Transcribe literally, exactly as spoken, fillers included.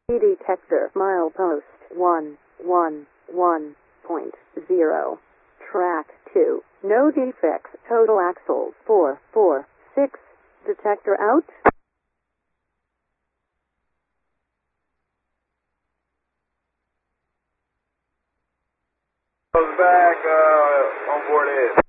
Detector milepost one one one point zero. Track two. No defects. Total axles four four six. Detector out. Goes back uh, on board edge.